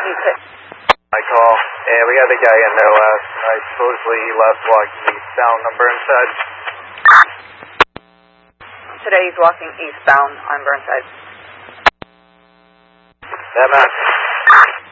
I call. Yeah, we got the guy in there last night. Supposedly he left walking eastbound on Burnside. Today he's walking eastbound on Burnside. Yeah, man.